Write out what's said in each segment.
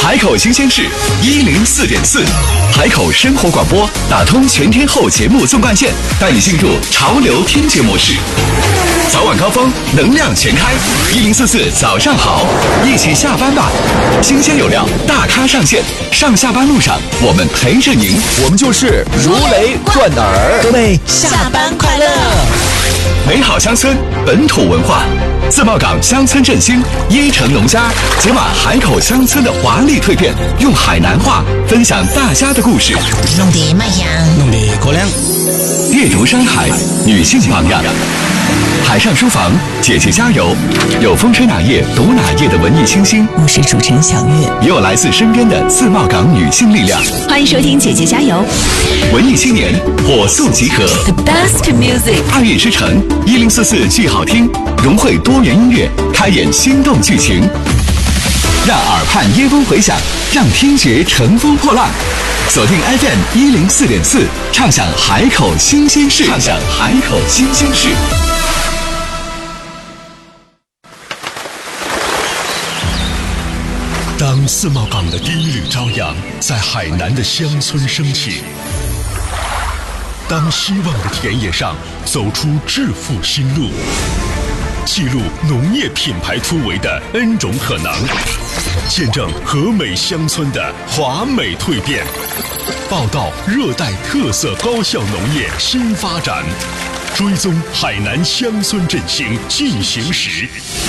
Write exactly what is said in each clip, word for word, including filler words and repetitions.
海口新鲜事一零四点四，海口生活广播打通全天候节目纵贯线，带你进入潮流听觉模式。早晚高峰，能量全开，一零四四早上好，一起下班吧。新鲜有料，大咖上线，上下班路上我们陪着您， 我们就是如雷贯耳。 各位下班快乐！ 美好乡村，本土文化。自贸港乡村振兴，椰城农家解码海口乡村的华丽蜕变，用海南话分享大家的故事， 弄得麦香， 弄得过凉。 阅读山海，女性榜样。海上书房，姐姐加油！有风吹哪页读哪页的文艺清新， 我是主持人小月， 也有来自身边的自贸港女性力量。 欢迎收听姐姐加油！ 文艺青年火速集合 ，The best music， 爱乐之城一零四四剧好听，融汇多元音乐，开演心动剧情，让耳畔椰风回响，让听觉乘风破浪。锁定 F M 一零四点四，畅享海口新鲜事，畅享海口新鲜事。 当自贸港的第一缕朝阳在海南的乡村升起，当希望的田野上走出致富新路，记录农业品牌突围的恩种可能，见证和美乡村的华美蜕变，报道热带特色高效农业新发展，追踪海南乡村振兴进行时。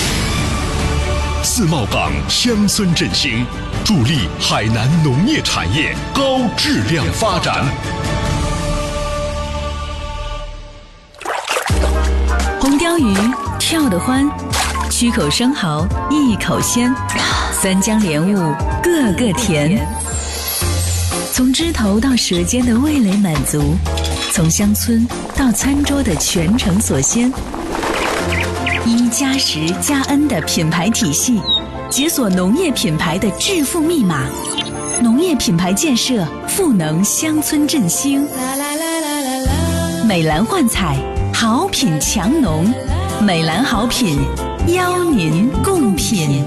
自贸港乡村振兴，助力海南农业产业高质量发展。 红鲷鱼跳得欢，曲口生蚝一口鲜，三江莲雾个个甜。从枝头到舌尖的味蕾满足，从乡村到餐桌的全程所鲜。一加十加 N 的品牌体系，解锁农业品牌的致富密码。农业品牌建设，赋能乡村振兴。美兰幻彩，好品强农，美兰好品，邀您共品。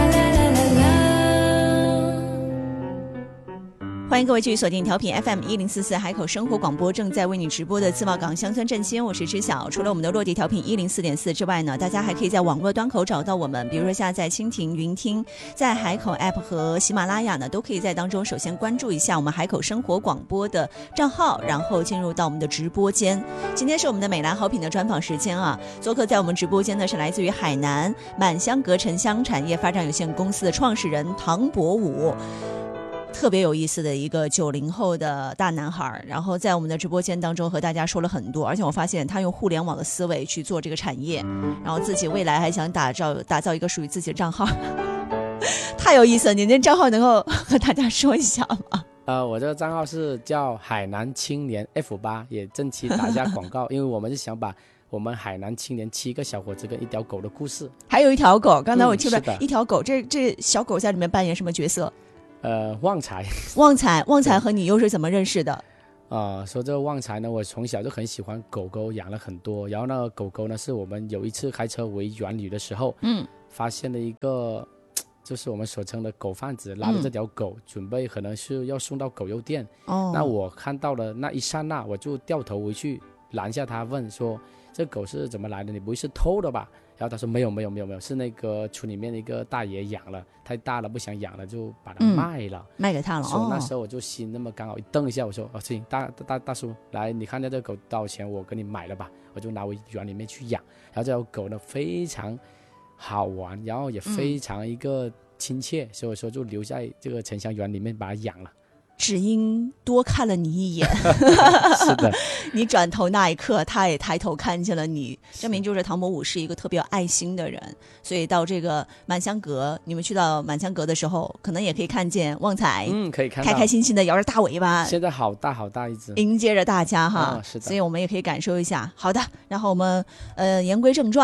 欢迎各位继续锁定调频 F M 一零四四海口生活广播，正在为你直播的自贸港乡村振兴，我是知晓。除了我们的落地调频一零四点四之外呢，大家还可以在网络端口找到我们，比如说下载蜻蜓、云听，在海口 App 和喜马拉雅呢，都可以在当中首先关注一下我们海口生活广播的账号，然后进入到我们的直播间。今天是我们的美兰好品的专访时间啊，做客在我们直播间的是来自于海南满香阁沉香产业发展有限公司的创始人唐博武。特别有意思的一个九零后的大男孩，然后在我们的直播间当中和大家说了很多，而且我发现他用互联网的思维去做这个产业，然后自己未来还想打造打造一个属于自己的账号，太有意思了。你那账号能够和大家说一下吗？ 呃，我这个账号是叫海南青年 F 八， 也正期打一下广告，因为我们是想把我们海南青年七个小伙子跟一条狗的故事， 还有一条狗，刚才我听了、 嗯、 一条狗，这这小狗在里面扮演什么角色？ 呃，旺财， 旺财，旺财和你又是怎么认识的？ 啊、呃，说这个旺财呢，我从小就很喜欢狗狗，养了很多。然后呢，狗狗呢是我们有一次开车回园旅的时候，嗯，发现了一个，就是我们所称的狗贩子拉着这条狗，嗯、准备可能是要送到狗肉店。哦，那我看到了那一刹那，我就掉头回去拦下他，问说：“这狗是怎么来的？你不会是偷的吧？”然后他说没有没有没有没有，是那个村里面的一个大爷养了，太大了不想养了，就把它卖了，嗯、 卖给他了。 所以那时候我就心那么刚好一瞪一下，我说哦行，大大大叔来，你看这个狗多少钱，我给你买了吧，我就拿回园里面去养。然后这条狗呢非常好玩，然后也非常一个亲切，嗯、所以说就留在这个沉香园里面把它养了。 只因多看了你一眼是的， 你转头那一刻他也抬头看见了你，证明就是唐博武是一个特别有爱心的人。所以到这个满香阁，你们去到满香阁的时候可能也可以看见旺财， 嗯，可以看到开开心心的摇着大尾巴， 现在好大好大一只迎接着大家哈、 哦、是的， 所以我们也可以感受一下。好的，然后我们呃言归正传，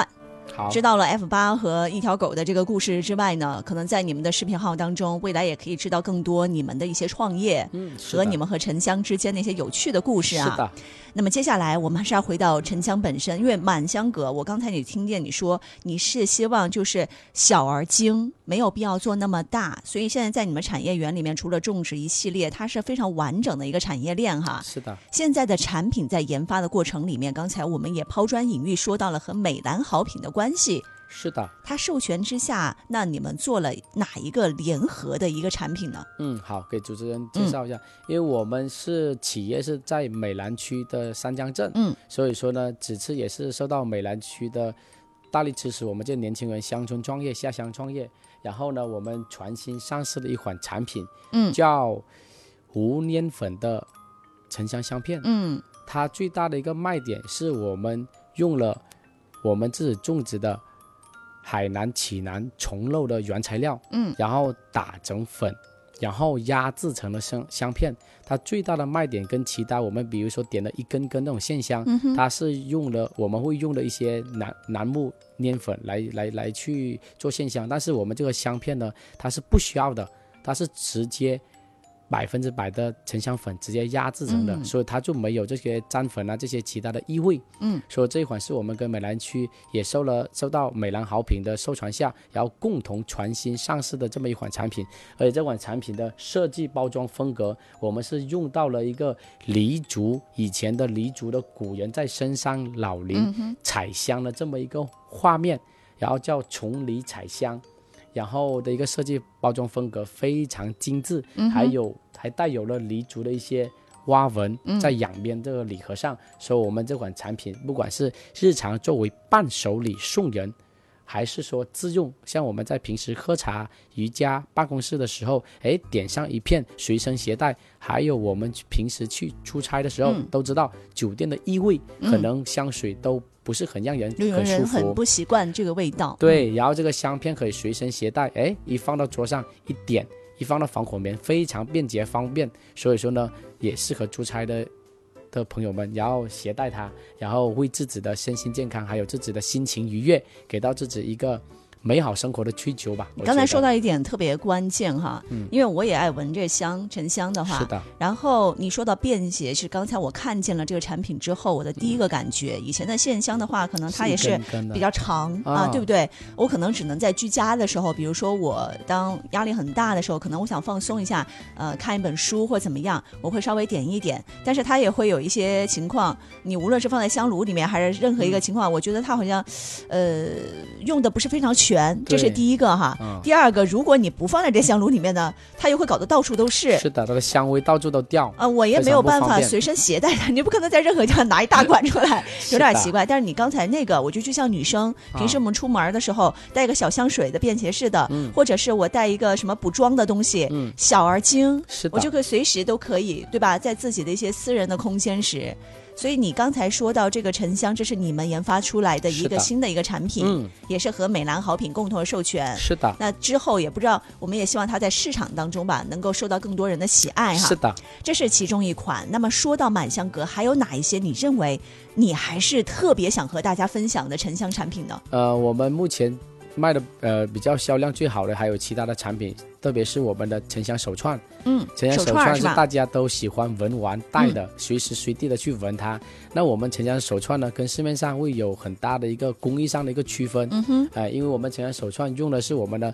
好， 知道了 F 八和一条狗的这个故事之外呢，可能在你们的视频号当中，未来也可以知道更多你们的一些创业， 嗯， 和你们和沉香之间的一些有趣的故事啊。 是的。 那么接下来我们还是要回到沉香本身，因为满香阁，我刚才你听见你说你是希望就是小而精，没有必要做那么大，所以现在在你们产业园里面，除了种植一系列，它是非常完整的一个产业链哈。 是的。 现在的产品在研发的过程里面，刚才我们也抛砖引玉说到了和美兰好品的关系。 是的， 它授权之下，那你们做了哪一个联合的一个产品呢？ 嗯，好，给主持人介绍一下，嗯、因为我们是企业是在美兰区的三江镇， 嗯， 所以说呢，此次也是受到美兰区的大力支持，我们这年轻人乡村创业、下乡创业，然后呢，我们全新上市的一款产品， 嗯， 叫无粘粉的沉香香片， 嗯， 它最大的一个卖点是我们用了我们自己种植的海南启南虫肉的原材料， 嗯， 然后打成粉，然后压制成了香香片。它最大的卖点跟其他我们比如说点了一根根那种线香， 嗯、 它是用了我们会用的一些楠楠木粘粉来来来去做线香，但是我们这个香片呢，它是不需要的，它是直接百分之百的沉香粉直接压制成的， 嗯、 所以它就没有这些粘粉啊这些其他的异味。 嗯， 所以这一款是我们跟美兰区也受了受到美兰好品的授权下，然后共同全新上市的这么一款产品。而且这款产品的设计包装风格，我们是用到了一个黎族以前的黎族的古人在深山老林采香的这么一个画面，然后叫从黎采香。然后的一个设计包装风格非常精致， 嗯、 还有还带有了黎族的一些花纹在两边这个礼盒上，嗯、所以我们这款产品不管是日常作为伴手礼送人，还是说自用，像我们在平时喝茶、瑜伽、办公室的时候，哎，点上一片随身携带，还有我们平时去出差的时候，嗯、都知道酒店的异味，嗯、可能香水都不是很让人很舒服， 有人很不习惯这个味道。 对，然后这个香片可以随身携带，哎，一放到桌上一点，一放到防火棉，非常便捷方便。所以说呢，也适合出差的的朋友们，然后携带它，然后为自己的身心健康，还有自己的心情愉悦，给到自己一个美好生活的追求吧。 你刚才说到一点特别关键哈，嗯，因为我也爱闻这香沉香的话， 是的。 然后你说到便携，是刚才我看见了这个产品之后，我的第一个感觉，嗯、以前的线香的话，可能它也是比较长根根啊，对不对？我可能只能在居家的时候，比如说我当压力很大的时候，可能我想放松一下，呃，看一本书或怎么样，我会稍微点一点。但是它也会有一些情况，你无论是放在香炉里面，还是任何一个情况，嗯、我觉得它好像，呃，用的不是非常全。这是第一个哈， 嗯、 第二个，如果你不放在这香炉里面呢，它又会搞得到处都是。 是的，它的香味到处都掉。 啊、呃，我也没有办法随身携带它，你不可能在任何地方拿一大管出来，有点奇怪。但是你刚才那个，我觉得就像女生平时我们出门的时候、嗯、带一个小香水的便携式的， 嗯、 或者是我带一个什么补妆的东西， 嗯、 小而精， 是的， 我就可以随时都可以，对吧？在自己的一些私人的空间时。所以你刚才说到这个沉香，这是你们研发出来的一个新的一个产品， 嗯、 也是和美兰好品共同的授权。 是的。 那之后也不知道，我们也希望它在市场当中吧，能够受到更多人的喜爱哈。 是的， 这是其中一款。那么说到满香阁，还有哪一些你认为你还是特别想和大家分享的沉香产品呢？ 呃，我们目前卖的呃比较销量最好的还有其他的产品，特别是我们的沉香手串。 嗯， 沉香手串是大家都喜欢闻完戴的，嗯、随时随地的去闻它。那我们沉香手串呢，跟市面上会有很大的一个工艺上的一个区分。 嗯哼， 呃，因为我们沉香手串用的是我们的